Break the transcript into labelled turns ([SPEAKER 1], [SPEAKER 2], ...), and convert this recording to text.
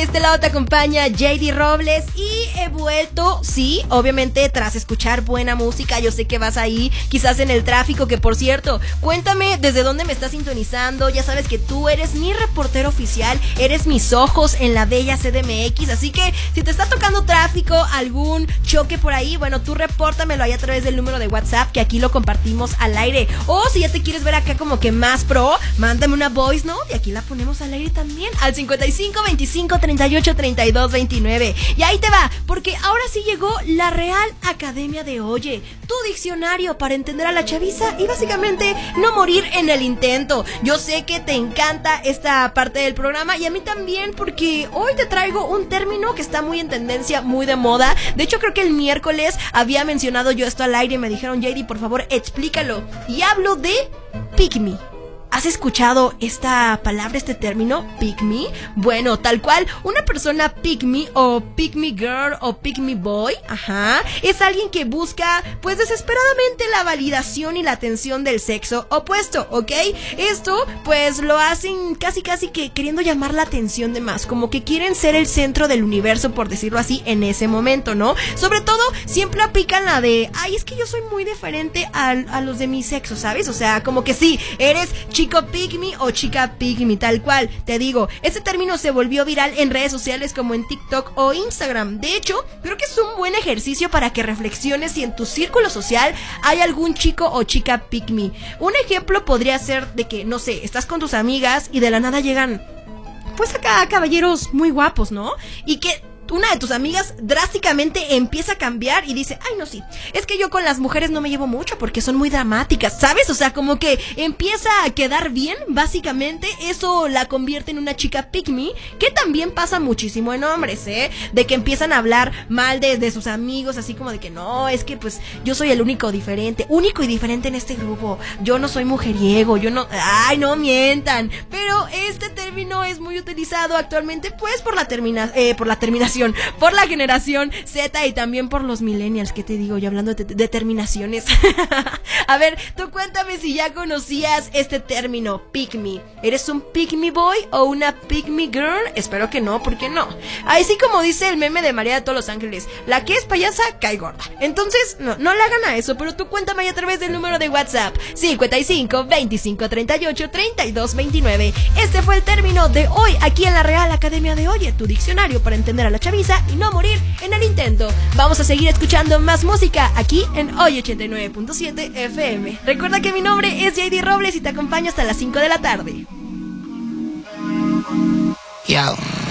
[SPEAKER 1] este lado te acompaña JD Robles y he vuelto, sí, obviamente tras escuchar buena música. Yo sé que vas ahí, quizás en el tráfico, que por cierto, cuéntame desde dónde me estás sintonizando. Ya sabes que tú eres mi reportero oficial, eres mis ojos en la bella CDMX, así que si te está tocando tráfico, algún choque por ahí, bueno, tú repórtamelo ahí a través del número de WhatsApp, que aquí lo compartimos al aire. O si ya te quieres ver acá como que más pro, mándame una voice note y aquí la ponemos al aire también, al 55 25 38 32 29. Y ahí te va, porque ahora sí llegó la Real Academia de Oye, tu diccionario para entender a la chaviza y básicamente no morir en el intento. Yo sé que te encanta esta parte del programa y a mí también, porque hoy te traigo un término que está muy en tendencia, muy de moda. De hecho, creo que el miércoles había mencionado yo esto al aire y me dijeron, JD, por favor, explícalo. Y hablo de pick me. ¿Has escuchado esta palabra, este término, pick me? Bueno, tal cual, una persona pick me o pick me girl o pick me boy, es alguien que busca, pues desesperadamente, la validación y la atención del sexo opuesto, ¿ok? Esto, pues lo hacen casi que queriendo llamar la atención de más, como que quieren ser el centro del universo, por decirlo así, en ese momento, ¿no? Sobre todo, siempre aplican la de, ay, es que yo soy muy diferente a los de mi sexo, ¿sabes? O sea, como que sí, eres chico pick me o chica pick me, tal cual. Te digo, este término se volvió viral en redes sociales como en TikTok o Instagram. De hecho, creo que es un buen ejercicio para que reflexiones si en tu círculo social hay algún chico o chica pick me. Un ejemplo podría ser de que, no sé, estás con tus amigas y de la nada llegan, pues acá, caballeros muy guapos, ¿no? Y que una de tus amigas drásticamente empieza a cambiar y dice, ay no, sí, es que yo con las mujeres no me llevo mucho porque son muy dramáticas, ¿sabes? O sea, como que empieza a quedar bien, básicamente. Eso la convierte en una chica pick me, que también pasa muchísimo en hombres, de que empiezan a hablar mal de sus amigos, así como de que no, es que pues yo soy el único y diferente en este grupo, yo no soy mujeriego, yo no, ay, no mientan. Pero este término es muy utilizado actualmente, pues por la terminación, por la generación Z y también por los millennials. ¿Qué te digo yo hablando de terminaciones? A ver, tú cuéntame si ya conocías este término, pick me. ¿Eres un pick me boy o una pick me girl? Espero que no, ¿por qué no? Así como dice el meme de María de todos los Ángeles, la que es payasa cae gorda. Entonces, no le hagan a eso, pero tú cuéntame ahí a través del número de WhatsApp 55 25 38 32 29. Este fue el término de hoy aquí en la Real Academia de Oye, tu diccionario para entender a la chaviza y no morir en el intento. Vamos a seguir escuchando más música aquí en Hoy 89.7 FM. Recuerda que mi nombre es JD Robles y te acompaño hasta las 5 de la tarde.
[SPEAKER 2] Yo.